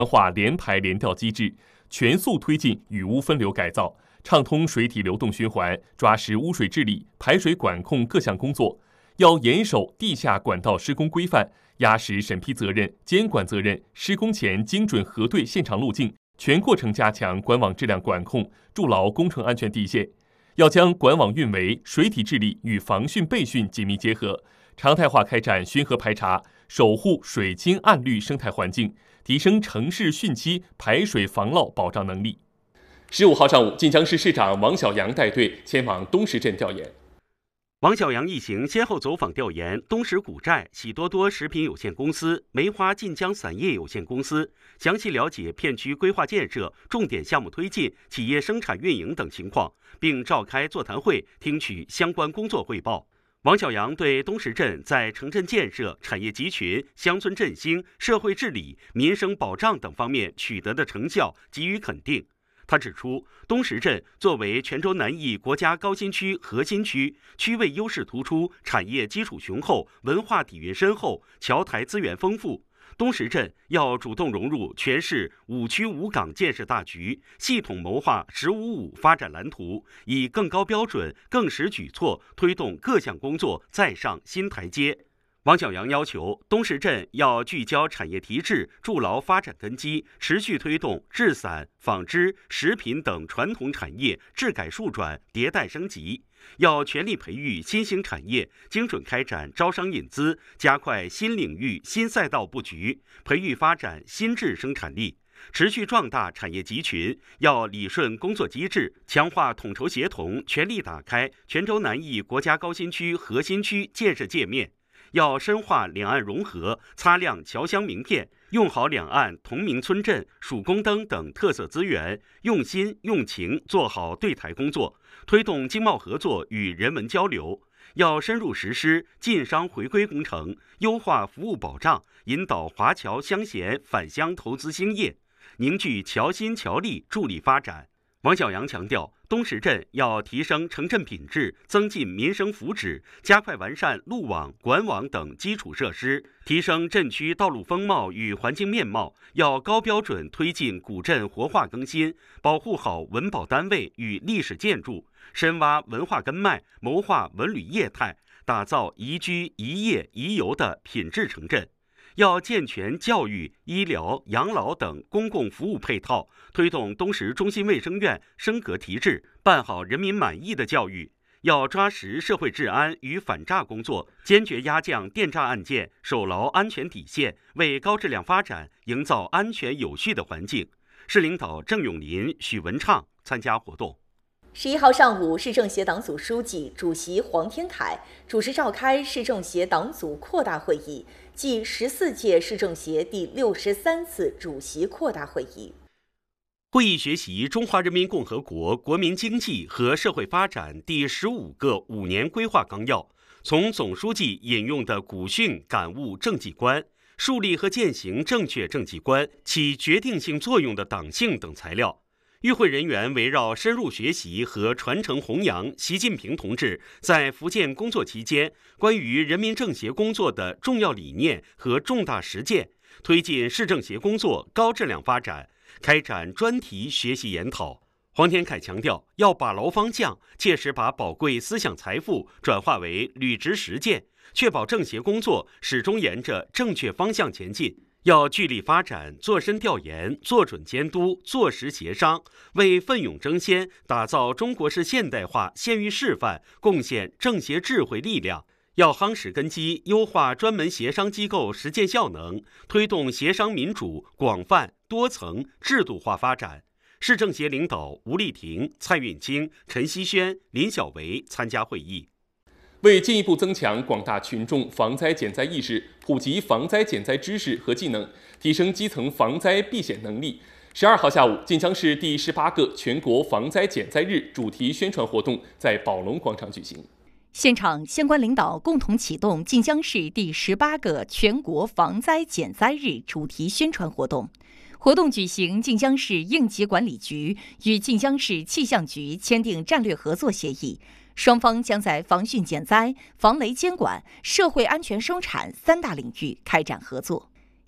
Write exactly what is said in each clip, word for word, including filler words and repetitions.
化联排联调机制，全速推进雨污分流改造，畅通水体流动循环，抓实污水治理、排水管控各项工作。要严守地下管道施工规范，压实审批责任、监管责任，施工前精准核对现场路径，全过程加强管网质量管控，筑牢工程安全底线。要将管网运维、水体治理与防汛备汛紧密结合，常态化开展汛河排查，守护水清岸绿生态环境，提升城市汛期排水防涝保障能力。十五号上午，晋江市市长王小杨带队前往东石镇调研。 王小杨一行先后走访调研东石古寨、喜多多食品有限公司、梅花晋江散业有限公司，详细了解片区规划建设、重点项目推进、企业生产运营等情况，并召开座谈会，听取相关工作汇报。王小杨对东石镇在城镇建设、产业集群、乡村振兴、社会治理、民生保障等方面取得的成效给予肯定。他指出，东石镇作为泉州南翼国家高新区核心区，区位优势突出，产业基础雄厚，文化底蕴深厚，桥台资源丰富。东石镇要主动融入全市五区五港建设大局，系统谋划“十五五”发展蓝图，以更高标准、更实举措推动各项工作再上新台阶。王小杨要求东石镇要聚焦产业提质，筑牢发展根基，持续推动制伞、纺织、食品等传统产业质改数转、迭代升级。要全力培育新兴产业，精准开展招商引资，加快新领域、新赛道布局，培育发展新质生产力。持续壮大产业集群，要理顺工作机制，强化统筹协同，全力打开泉州南翼国家高新区核心区建设界面。要深化两岸融合，擦亮侨乡名片，用好两岸同名村镇、曙光灯等特色资源，用心用情做好对台工作，推动经贸合作与人文交流。要深入实施晋商回归工程，优化服务保障，引导华侨乡贤返乡投资兴业，凝聚侨心侨力，助力发展。王小杨强调，东石镇要提升城镇品质，增进民生福祉，加快完善路网、管网等基础设施，提升镇区道路风貌与环境面貌。要高标准推进古镇活化更新，保护好文保单位与历史建筑，深挖文化根脉，谋划文旅业态，打造宜居、宜业、宜游的品质城镇。要健全教育、医疗、养老等公共服务配套，推动东石中心卫生院升格提质，办好人民满意的教育。要抓实社会治安与反诈工作，坚决压降电诈案件，守牢安全底线，为高质量发展营造安全有序的环境。市领导郑永林、许文畅参加活动。 十一号上午，市政协党组书记、主席黄天凯主持召开市政协党组扩大会议暨十四届市政协第六十三次主席扩大会议。 会议学习《中华人民共和国国民经济和社会发展第十五个五年规划纲要》，从总书记引用的古训感悟政绩观、树立和践行正确政绩观起决定性作用的党性等材料。与会人员围绕深入学习和传承弘扬习近平同志在福建工作期间关于人民政协工作的重要理念和重大实践，推进市政协工作高质量发展，开展专题学习研讨。黄天凯强调，要把牢方向，切实把宝贵思想财富转化为履职实践，确保政协工作始终沿着正确方向前进。要聚力发展做深调研、做准监督、做实协商，为奋勇争先、打造中国式现代化先于示范贡献政协智慧力量。要夯实根基，优化专门协商机构实践效能，推动协商民主广泛、多层、制度化发展。市政协领导吴丽婷、蔡运清、陈希轩、林小维参加会议。 为进一步增强广大群众防灾减灾意识，普及防灾减灾知识和技能，提升基层防灾避险能力，十二号下午，晋江市第十八个全国防灾减灾日主题宣传活动在宝龙广场举行。 现场相关领导共同启动晋江市第十八个全国防灾减灾日主题宣传活动。活动举行晋江市应急管理局与晋江市气象局签订战略合作协议，双方将在防汛减灾、防雷监管、社会安全生产三大领域开展合作。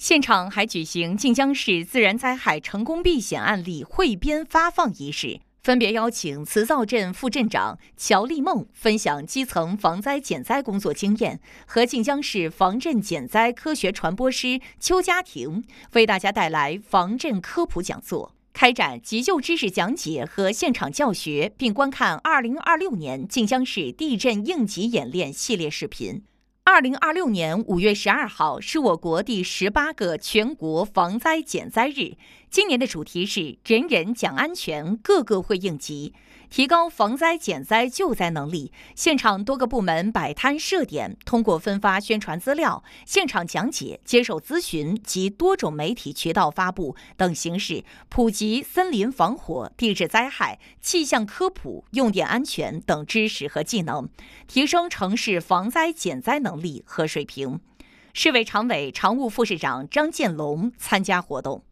现场还举行晋江市自然灾害成功避险案例汇编发放仪式，分别邀请慈灶镇副镇长乔丽梦分享基层防灾减灾工作经验，和晋江市防震减灾科学传播师邱家庭为大家带来防震科普讲座，开展急救知识讲解和现场教学，并观看二零二六年晋江市地震应急演练系列视频。二零二六年五月十二号是我国第十八个全国防灾减灾日，今年的主题是人人讲安全，个个会应急，提高防灾减灾救灾能力。现场多个部门摆摊设点，通过分发宣传资料、现场讲解、接受咨询及多种媒体渠道发布等形式，普及森林防火、地质灾害、气象科普、用电安全等知识和技能，提升城市防灾减灾能力和水平。市委常委、常务副市长张建龙参加活动。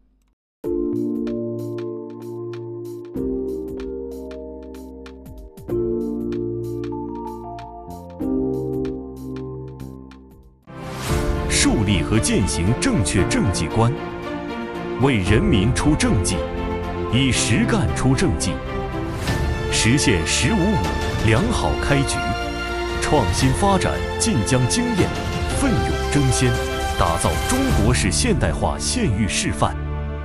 树立和践行正确政绩观，为人民出政绩，以实干出政绩，实现“十五五”良好开局，创新发展晋江经验，奋勇争先，打造中国式现代化县域示范。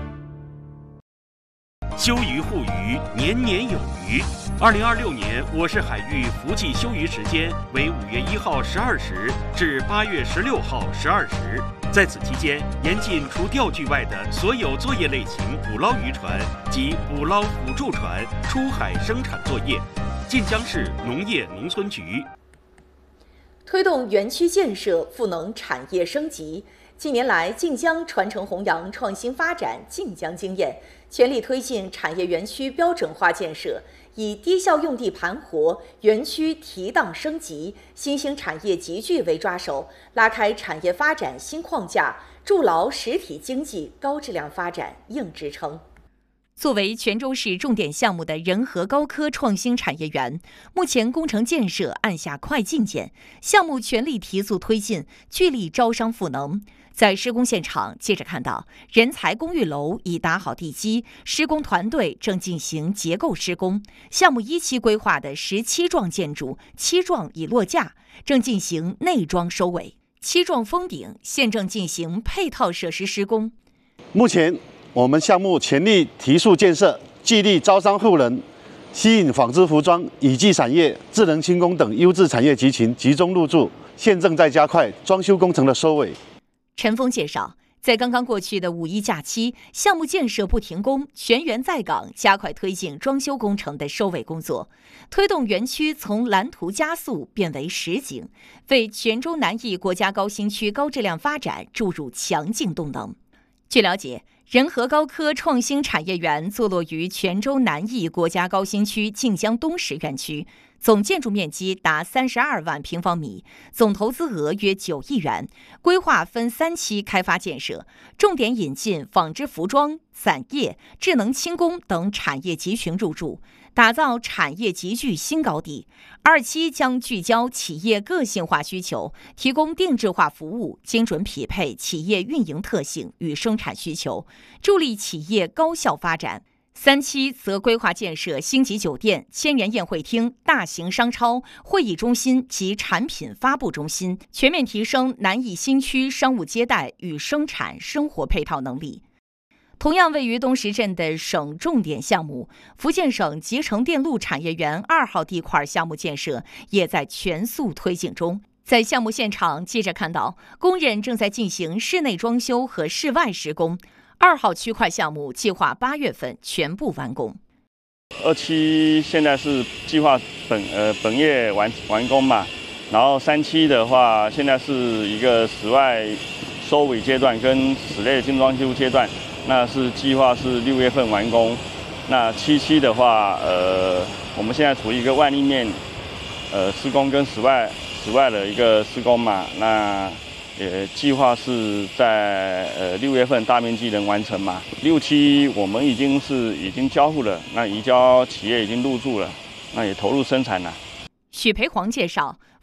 休渔护渔，年年有余。二零二六年我市海域伏季休渔时间为五月一号十二时至八月十六号十二时。在此期间，严禁除钓具外的所有作业类型捕捞渔船及捕捞辅助船出海生产作业。晋江市农业农村局推动园区建设，赋能产业升级。近年来，晋江传承弘扬创新发展晋江经验，全力推进产业园区标准化建设，以低效用地盘活、园区提档升级、新兴产业集聚为抓手，拉开产业发展新框架，筑牢实体经济高质量发展硬支撑。 作为泉州市重点项目的仁和高科创新产业园，目前工程建设按下快进键，项目全力提速推进，聚力招商赋能。在施工现场，记者看到人才公寓楼已打好地基，施工团队正进行结构施工。项目一期规划的十七幢建筑，七幢已落架，正进行内装收尾；七幢封顶现正进行配套设施施工。 目前，我们项目全力提速建设，聚力招商赋能，吸引纺织服装、乙技产业、智能轻工等优质产业集群集中入驻，现正在加快装修工程的收尾。 陈峰介绍，在刚刚过去的五一假期，项目建设不停工，全员在岗，加快推进装修工程的收尾工作，推动园区从蓝图加速变为实景，为泉州南翼国家高新区高质量发展注入强劲动能。据了解，仁和高科创新产业园坐落于泉州南翼国家高新区晋江东石园区，总建筑面积达三十二万平方米，总投资额约九亿元，规划分三期开发建设，重点引进纺织服装、伞业、智能轻工等产业集群入驻，打造产业集聚新高地。二期将聚焦企业个性化需求，提供定制化服务，精准匹配企业运营特性与生产需求，助力企业高效发展。三期则规划建设星级酒店、千元宴会厅、大型商超、会议中心及产品发布中心，全面提升南翼新区商务接待与生产生活配套能力。同样位于东石镇的省重点项目福建省集成电路产业园二号地块项目建设也在全速推进中。在项目现场，记者看到工人正在进行室内装修和室外施工。二号区块项目计划八月份全部完工。 二期现在是计划本呃本月完完工嘛，然后三期的话，现在是一个室外收尾阶段跟室内精装修阶段，那是计划是六月份完工。那七期的话，呃，我们现在处于一个外立面呃施工跟室外室外的一个施工嘛，那。也计划是在呃六月份大面积能完成嘛。六期我们已经是已经交付了，那移交企业已经入驻了，那也投入生产了。 许培煌介绍，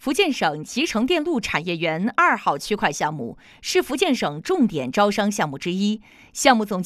福建省集成电路产业园二号区块项目是福建省重点招商项目之一，项目总